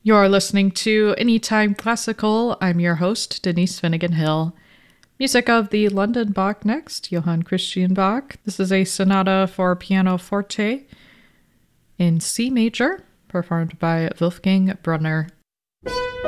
You're listening to Anytime Classical. I'm your host, Denise Finnegan Hill. Music of the London Bach next, Johann Christian Bach. This is a sonata for pianoforte in C major, performed by Wolfgang Brunner.